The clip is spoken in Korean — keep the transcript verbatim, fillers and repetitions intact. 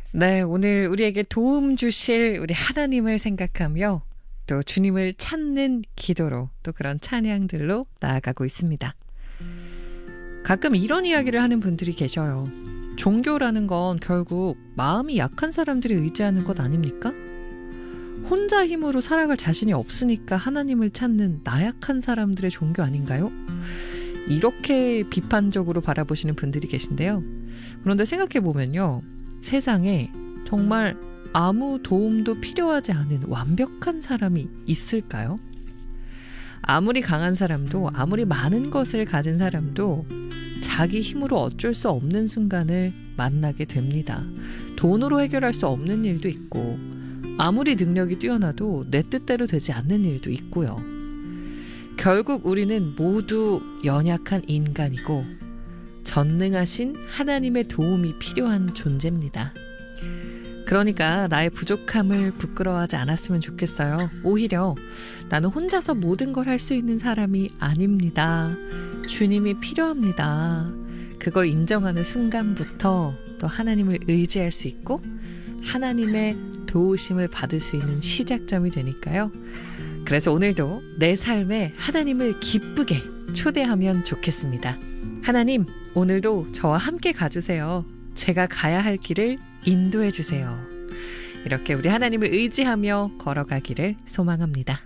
네, 오늘 우리에게 도움 주실 우리 하나님을 생각하며 또 주님을 찾는 기도로 또 그런 찬양들로 나아가고 있습니다. 가끔 이런 이야기를 하는 분들이 계셔요. 종교라는 건 결국 마음이 약한 사람들이 의지하는 것 아닙니까? 혼자 힘으로 살아갈 자신이 없으니까 하나님을 찾는 나약한 사람들의 종교 아닌가요? 이렇게 비판적으로 바라보시는 분들이 계신데요. 그런데 생각해보면요. 세상에 정말 아무 도움도 필요하지 않은 완벽한 사람이 있을까요? 아무리 강한 사람도, 아무리 많은 것을 가진 사람도 자기 힘으로 어쩔 수 없는 순간을 만나게 됩니다. 돈으로 해결할 수 없는 일도 있고, 아무리 능력이 뛰어나도 내 뜻대로 되지 않는 일도 있고요. 결국 우리는 모두 연약한 인간이고 전능하신 하나님의 도움이 필요한 존재입니다. 그러니까 나의 부족함을 부끄러워하지 않았으면 좋겠어요. 오히려 나는 혼자서 모든 걸 할 수 있는 사람이 아닙니다. 주님이 필요합니다. 그걸 인정하는 순간부터 또 하나님을 의지할 수 있고 하나님의 도우심을 받을 수 있는 시작점이 되니까요. 그래서 오늘도 내 삶에 하나님을 기쁘게 초대하면 좋겠습니다. 하나님, 오늘도 저와 함께 가주세요. 제가 가야 할 길을 인도해 주세요. 이렇게 우리 하나님을 의지하며 걸어가기를 소망합니다.